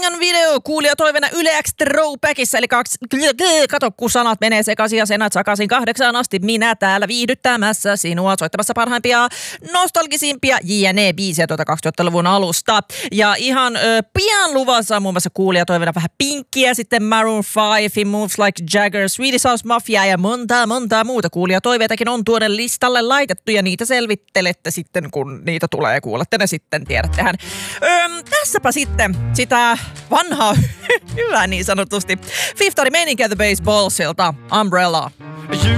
Musiikan video kuulijatoiveena Yle X Throwbackissa, eli kato kun sanat menee sekaisin ja senat sakaisin 8 asti. Minä täällä viihdyttämässä sinua, soittamassa parhaimpia nostalgisimpia JNE-biisiä 2000-luvun alusta. Ja ihan pian luvassa muun muassa kuulijatoiveena vähän Pinkkiä, sitten Maroon 5, Moves Like Jagger, Swedish House Mafia ja montaa muuta kuulijatoiveitakin on tuonne listalle laitettu ja niitä selvittelette sitten, kun niitä tulee. Kuulette ne sitten, tiedättehän. Tässäpä sitten sitä vanhaa hyvää niin sanotusti. Fifth meininkiä The Baseballsilta, Umbrella.